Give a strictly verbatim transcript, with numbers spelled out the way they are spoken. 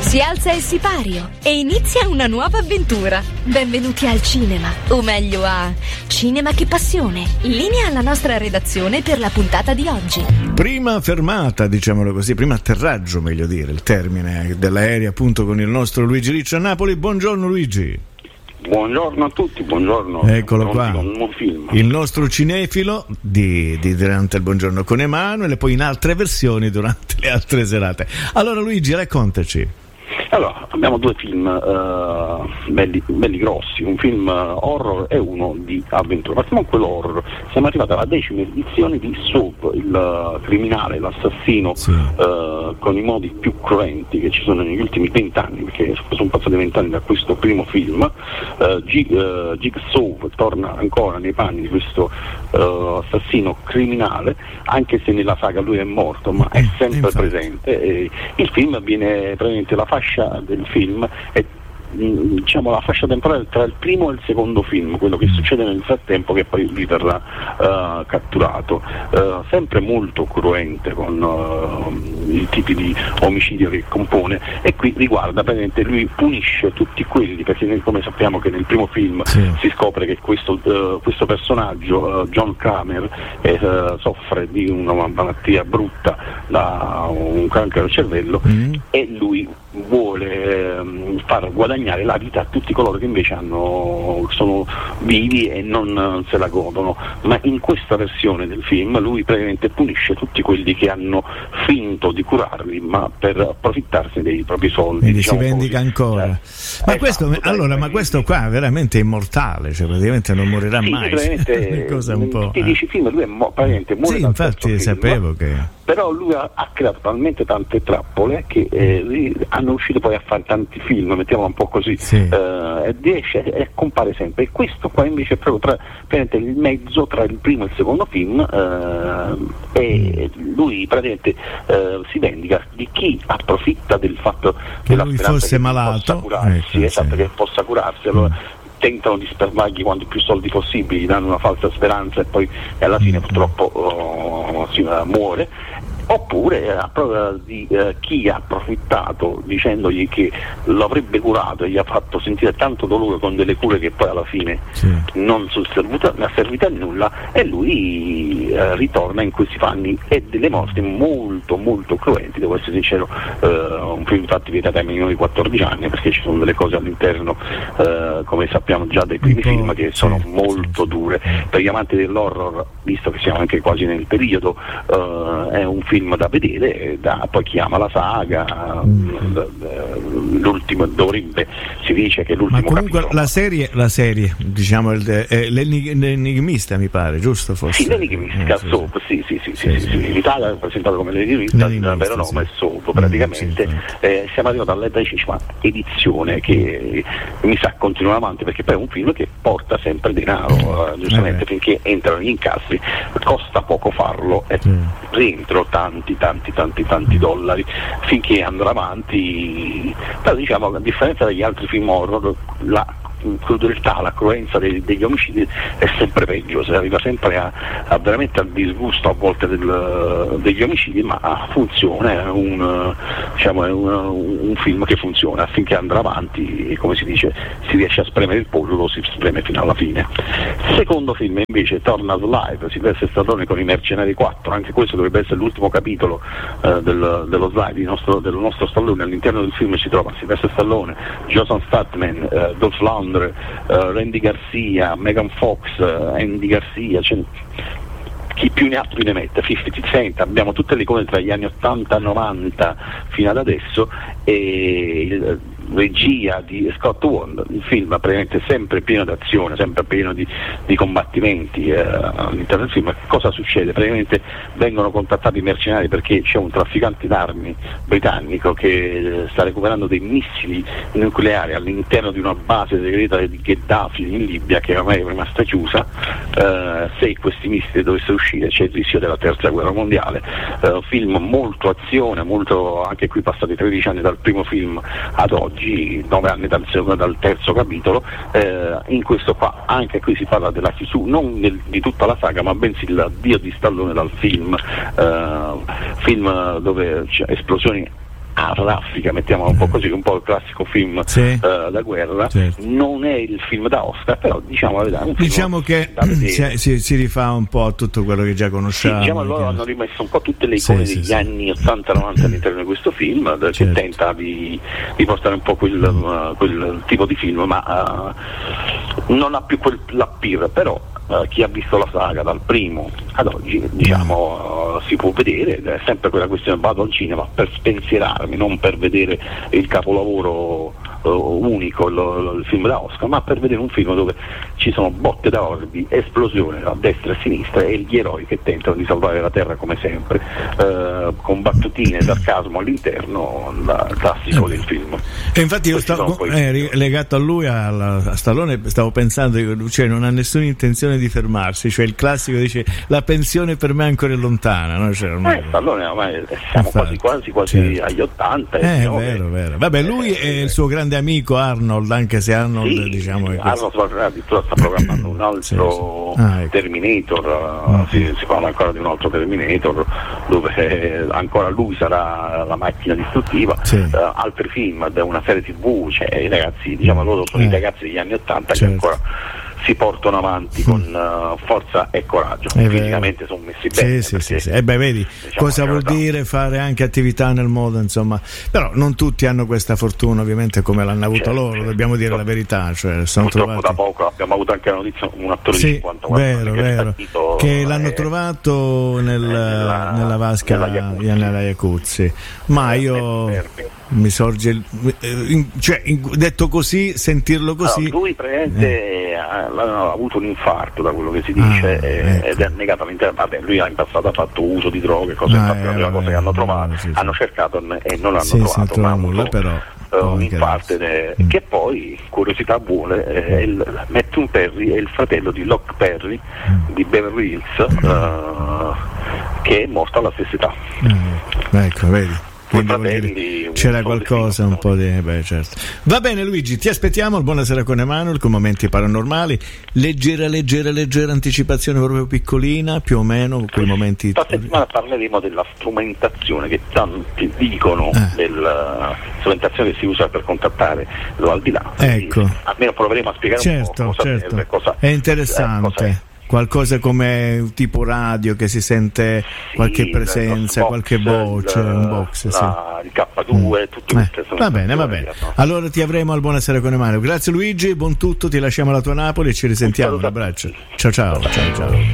Si alza il sipario e inizia una nuova avventura. Benvenuti al cinema, o meglio a Cinema che Passione. Linea alla nostra redazione per la puntata di oggi. Prima fermata, diciamolo così, prima atterraggio, meglio dire, il termine dell'aereo, appunto, con il nostro Luigi Riccio a Napoli. Buongiorno Luigi. Buongiorno a tutti, buongiorno. Eccolo qua, un nuovo film. Il nostro cinefilo di, di durante il Buongiorno con Emanuele, poi in altre versioni durante le altre serate. Allora Luigi, raccontaci. Allora, abbiamo due film uh, belli, belli grossi, un film uh, horror e uno di avventura. Partiamo con quello horror. Siamo arrivati alla decima edizione di Soap, il uh, criminale, l'assassino, sì. uh, con i modi più cruenti che ci sono negli ultimi vent'anni, perché sono passati vent'anni da questo primo film. uh, G, uh, Jigsaw torna ancora nei panni di questo uh, assassino criminale, anche se nella saga lui è morto, ma è sempre Infatti. presente. E il film viene praticamente la fascia del film è, diciamo, la fascia temporale tra il primo e il secondo film, quello che succede nel frattempo, che poi lui verrà uh, catturato, uh, sempre molto cruente con uh, i tipi di omicidio che compone, e qui riguarda praticamente, lui punisce tutti quelli, perché noi, come sappiamo che nel primo film sì. si scopre che questo, uh, questo personaggio, uh, John Kramer, eh, uh, soffre di una malattia brutta, da un cancro al cervello, mm. e lui vuole um, far guadagnare la vita a tutti coloro che invece hanno, sono vivi e non, non se la godono. Ma in questa versione del film lui praticamente punisce tutti quelli che hanno finto di curarli, ma per approfittarsi dei propri soldi. Quindi diciamo si vendica così. ancora. Eh, ma esatto, questo, dai, allora, ma questo qua è veramente immortale, cioè praticamente non morirà sì, mai. Praticamente, cosa un po'. Ti dici film, lui è mo- praticamente muore. Sì, infatti sapevo che. Però lui ha, ha creato talmente tante trappole che eh, hanno uscito poi a fare tanti film, mettiamola un po' così, sì. eh, e riesce e compare sempre. E questo qua invece è proprio tra, il mezzo tra il primo e il secondo film, eh, e lui praticamente eh, si vendica di chi approfitta del fatto che della lui speranza fosse che malato, possa curarsi, ecco, esatto, sì. che possa curarsi. Allora, mm. tentano di spermargli quanti più soldi possibili, danno una falsa speranza e poi alla fine purtroppo oh, si uh, muore. Oppure eh, di eh, chi ha approfittato dicendogli che lo avrebbe curato e gli ha fatto sentire tanto dolore con delle cure che poi alla fine sì. non sono servite, non è servita a nulla, e lui eh, ritorna in questi fanni e delle morti molto molto cruenti, devo essere sincero. eh, un film infatti vietato ai minori di quattordici anni, perché ci sono delle cose all'interno, eh, come sappiamo già dai primi film, che sono sì, molto sì, dure. Per gli amanti dell'horror, visto che siamo anche quasi nel periodo, eh, è un film da vedere, da, poi chi ama la saga, mm. l'ultimo dovrebbe, si dice che l'ultimo ma comunque capitolo, la serie, la serie diciamo il, è l'enigmista, mi pare, giusto forse? Sì, l'enigmista, eh, sì, Soap, sì sì sì, sì, sì, sì, sì. In Italia è presentato come l'enigmista, il vero nome sì. è Soap praticamente. Mm, sì, eh, siamo arrivati alla decima edizione, che mi sa continua avanti, perché poi è un film che porta sempre denaro, mm. giustamente, eh. finché entrano gli incassi, costa poco farlo e mm. rientro tanti tanti tanti tanti dollari finché andrà avanti. Però diciamo, a differenza degli altri film horror, la crudeltà, la cruenza dei, degli omicidi è sempre peggio, si arriva sempre a, a veramente al disgusto a volte del, degli omicidi, ma funziona, è un, diciamo, è un, un film che funziona, finché andrà avanti e, come si dice, si riesce a spremere il pollo, lo si spreme fino alla fine. Secondo film invece, Tornado Live, Sylvester Stallone con i Mercenari quattro, anche questo dovrebbe essere l'ultimo capitolo eh, del, dello slide nostro, del nostro Stallone. All'interno del film si trova Sylvester Stallone, Jason Statham, eh, Dolph Lundgren, Uh, Randy Garcia, Megan Fox, uh, Andy Garcia, cioè, chi più ne ha più ne mette, cinquanta Cent, abbiamo tutte le icone tra gli anni ottanta e novanta fino ad adesso, e il, regia di Scott Wand, il film praticamente sempre pieno d'azione, sempre pieno di, di combattimenti eh, all'interno del film. Cosa succede? Praticamente vengono contattati i mercenari perché c'è un trafficante d'armi britannico che sta recuperando dei missili nucleari all'interno di una base segreta di Gheddafi in Libia, che ormai è rimasta chiusa. Eh, se questi missili dovessero uscire c'è il rischio della terza guerra mondiale. Eh, film molto azione, molto, anche qui passati tredici anni dal primo film ad oggi, nove anni dal, dal terzo capitolo. Eh, in questo qua anche qui si parla della chiusura non del, di tutta la saga, ma bensì l'addio di Stallone dal film, eh, film dove c'è esplosioni a raffica, mettiamolo un po' così, un po' il classico film sì. uh, da guerra, certo. Non è il film da Oscar, però diciamo, è un diciamo che si, si, si rifà un po' a tutto quello che già conosciamo. Sì, diciamo, loro hanno rimesso un po' tutte le icone sì, degli sì, anni ottanta novanta all'interno di questo film, certo. Che tenta di, di portare un po' quel, uh, quel tipo di film, ma uh, non ha più quel l'appeal, però Uh, chi ha visto la saga dal primo ad oggi, diciamo, uh, si può vedere, ed è sempre quella questione: vado al cinema per spensierarmi, non per vedere il capolavoro uh, unico, il, il film da Oscar, ma per vedere un film dove ci sono botte da orbi, esplosione a destra e a sinistra e gli eroi che tentano di salvare la terra come sempre, uh, con battutine e sarcasmo all'interno, il classico del film. E infatti io stavo eh, legato a lui, a, a Stallone, stavo pensando, cioè non ha nessuna intenzione di fermarsi, cioè il classico dice la pensione per me è ancora lontana, no? Cioè, ormai... eh, Stallone ormai siamo quasi quasi quasi certo. agli ottanta, eh, è vero, che... vero. Vabbè, lui eh, è il suo grande amico Arnold, anche se Arnold sì, diciamo che Arnold questo... addirittura sta programmando un altro sì, sì. Ah, ecco. Terminator, uh, si, si parla ancora di un altro Terminator dove eh, ancora lui sarà la macchina distruttiva, sì. uh, altri film, una serie tv, cioè ragazzi, diciamo loro sono eh. i ragazzi degli anni ottanta certo. che ancora si portano avanti con uh, forza e coraggio, fisicamente sono messi bene. Sì, sì, sì. E eh beh, vedi, diciamo cosa vuol dire fare anche attività nel modo, insomma. Però non tutti hanno questa fortuna, ovviamente, come l'hanno avuto certo, loro, certo. dobbiamo dire certo. la verità. Cioè, sono trovati... da poco abbiamo avuto anche la notizia, un attore sì, di cinquantaquattro vero, che, vero. Partito, che l'hanno eh, trovato nel, nella, nella vasca nella Iacuzzi. Ma io... mi sorge cioè detto così, sentirlo così, allora, lui praticamente eh. ha, ha avuto un infarto da quello che si dice, ah, eh, ecco. ed è negatamente, vabbè, lui in passato ha fatto uso di droghe, cose ah, infatti, eh, la cosa che hanno trovato, sì, sì. hanno cercato e non l'hanno sì, trovato, ma nulla, però uh, un infarto de, mm. che poi, curiosità vuole, eh, il, Matthew Perry è il fratello di Locke Perry mm. di Beverly Hills, uh, che è morto alla stessa età. Mm. Ecco, vedi. Dire, c'era qualcosa un po' di beh, certo. Va bene Luigi, ti aspettiamo al Buonasera con Emanuel con Momenti Paranormali, leggera leggera leggera anticipazione proprio piccolina, più o meno quei momenti. Questa settimana parleremo della strumentazione che tanti dicono, eh. della strumentazione che si usa per contattare lo al di là. Ecco. Almeno proveremo a spiegare certo, un po' cosa certo. serve, cosa è interessante. Eh, cosa è. Qualcosa come tipo radio che si sente sì, qualche presenza, box, qualche voce, il, un box, la, sì. il K due, mm. tutte queste eh, va bene, va bene. No? Allora ti avremo al Buonasera con Emanuele. Grazie Luigi, buon tutto, ti lasciamo alla tua Napoli e ci risentiamo. Un abbraccio. Ciao ciao, ciao ciao.